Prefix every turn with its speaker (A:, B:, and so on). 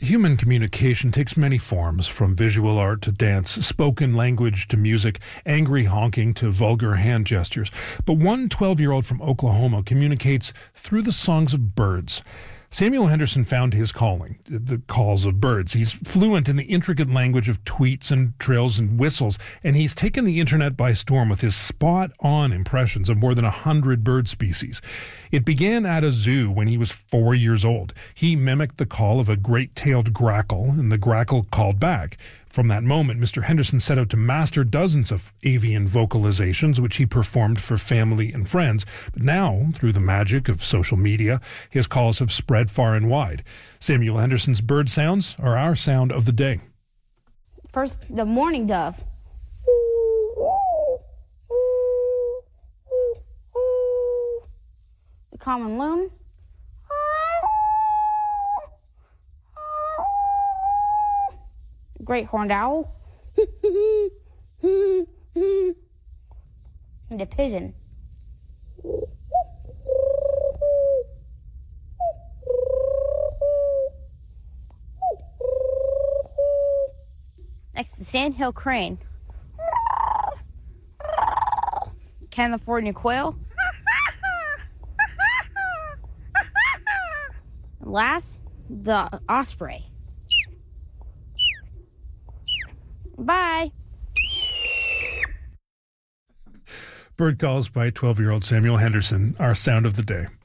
A: Human communication takes many forms, from visual art to dance, spoken language to music, angry honking to vulgar hand gestures. But one 12-year-old from Oklahoma communicates through the songs of birds. Samuel Henderson found his calling, the calls of birds. He's fluent in the intricate language of tweets and trills and whistles, and he's taken the internet by storm with his spot-on impressions of more than 100 bird species. It began at a zoo when he was 4 years old. He mimicked the call of a great-tailed grackle, and the grackle called back. From that moment, Mr. Henderson set out to master dozens of avian vocalizations, which he performed for family and friends. But now, through the magic of social media, his calls have spread far and wide. Samuel Henderson's bird sounds are our sound of the day.
B: First, the mourning dove. The common loon. Great horned owl. And a pigeon. Next, the sandhill crane. California quail. And last, the osprey. Bye.
A: Bird calls by 12-year-old Samuel Henderson, our sound of the day.